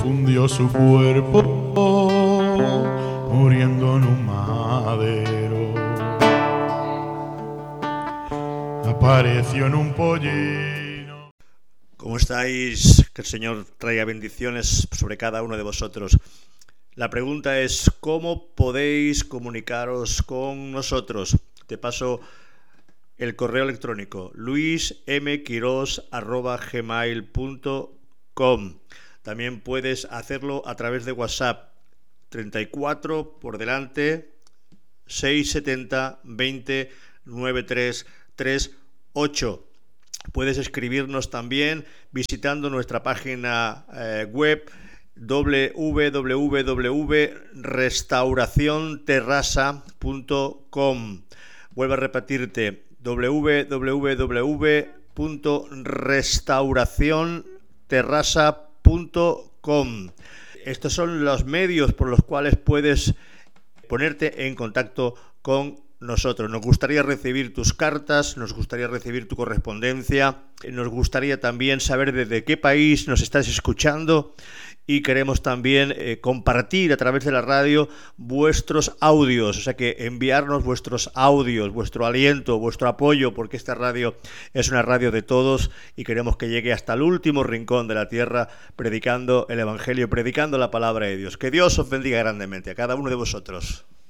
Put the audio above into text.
Fundió su cuerpo muriendo en un madero. Apareció en un pollino. ¿Cómo estáis? Que el Señor traiga bendiciones sobre cada uno de vosotros. La pregunta es, ¿cómo podéis comunicaros con nosotros? Te paso el correo electrónico luismquiros@gmail.com. También puedes hacerlo a través de WhatsApp 34 por delante 670 20 93 38. Puedes escribirnos también visitando nuestra página web www.restauracionterrasa.com. Vuelvo a repetirte, www.restauracionterrasa.com. Estos son los medios por los cuales puedes ponerte en contacto con nosotros. Nos gustaría recibir tus cartas, nos gustaría recibir tu correspondencia, nos gustaría también saber desde qué país nos estás escuchando y queremos también compartir a través de la radio vuestros audios, o sea que enviarnos vuestros audios, vuestro aliento, vuestro apoyo, porque esta radio es una radio de todos y queremos que llegue hasta el último rincón de la tierra predicando el Evangelio, predicando la palabra de Dios. Que Dios os bendiga grandemente a cada uno de vosotros.